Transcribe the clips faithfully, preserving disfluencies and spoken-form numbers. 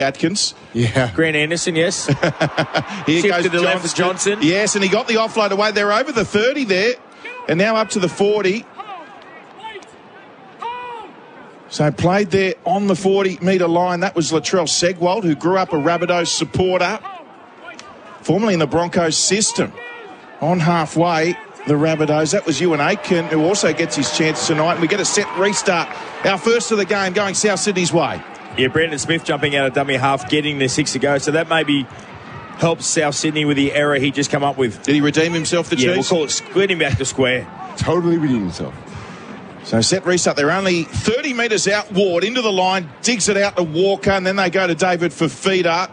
Atkins. Yeah. Grant Anderson, yes. Here Shift goes to the left for Johnson. Yes, and he got the offload away. They're over the thirty there, and now up to the forty. So played there on the forty-metre line. That was Latrell Segwald, who grew up a Rabbitohs supporter, formerly in the Broncos system. On halfway, the Rabbitohs. That was Ewan Aitken, who also gets his chance tonight. And we get a set restart. Our first of the game going South Sydney's way. Yeah, Brandon Smith jumping out of dummy half, getting there six to go. So that maybe helps South Sydney with the error he just come up with. Did he redeem himself, the Yeah, Chiefs? we'll call it squid him back to square. Totally redeemed himself. So set restart. They're only thirty metres out. Ward into the line, digs it out to Walker, and then they go to David Fifita.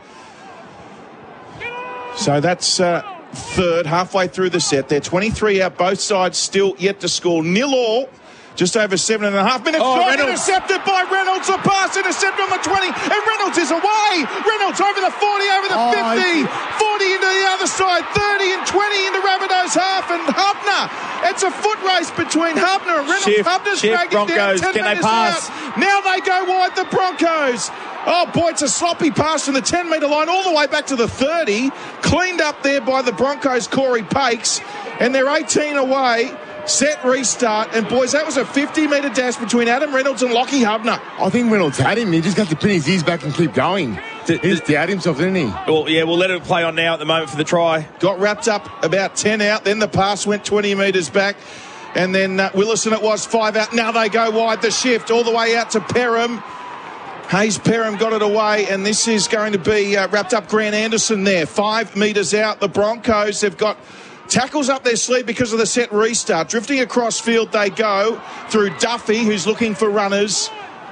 So that's uh, third, halfway through the set. They're twenty-three out, both sides still yet to score. Nil all. Just over seven and a half minutes. Oh, Shot Reynolds. intercepted by Reynolds. The pass intercepted on the twenty. And Reynolds is away. Reynolds over the forty, over the Oh, fifty. forty into the other side. thirty and twenty into Rabbitohs half. And Hubner. It's a foot race between Hubner and Reynolds. Shift, Hubner's shift, dragging Broncos. down. ten Can they metres pass? out. Now they go wide, the Broncos. Oh, boy, it's a sloppy pass from the ten-metre line all the way back to the thirty. Cleaned up there by the Broncos' Corey Pakes. And they're eighteen away. Set restart, and boys, that was a fifty-metre dash between Adam Reynolds and Lockie Hubner. I think Reynolds had him. He just got to pin his ears back and keep going. Th- He's doubted himself, didn't he? Well, yeah, we'll let it play on now at the moment for the try. Got wrapped up about ten out, then the pass went twenty metres back, and then uh, Willison it was five out. Now they go wide, the shift all the way out to Perham. Hayes Perham got it away, and this is going to be uh, wrapped up. Grant Anderson there, five metres out. The Broncos have got tackles up their sleeve because of the set restart. Drifting across field they go through Duffy, who's looking for runners.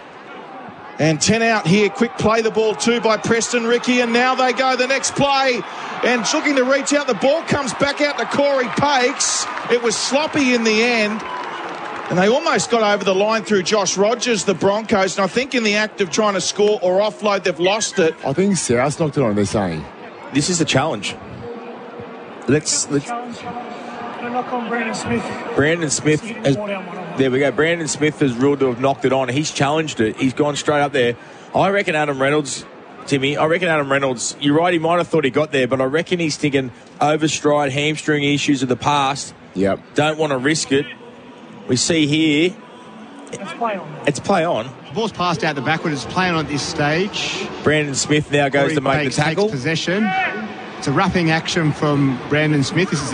And ten out here. Quick play the ball too by Preston Ricky. And now they go the next play. And looking to reach out. The ball comes back out to Corey Pakes. It was sloppy in the end. And they almost got over the line through Josh Rogers, the Broncos. And I think in the act of trying to score or offload, they've lost it. I think South knocked it on, they're saying. This is a challenge. Let's... let's Knock on Brandon Smith. Brandon Smith has, there we go. Brandon Smith has ruled to have knocked it on. He's challenged it. He's gone straight up there. I reckon Adam Reynolds, Timmy, I reckon Adam Reynolds, you're right, he might have thought he got there, but I reckon he's thinking overstride, hamstring issues of the past. Yep. Don't want to risk it. We see here. It's play on. It's play on. The ball's passed out the backward. It's playing on at this stage. Brandon Smith now goes Corey to make Pakes the tackle. takes possession. It's a roughing action from Brandon Smith. This is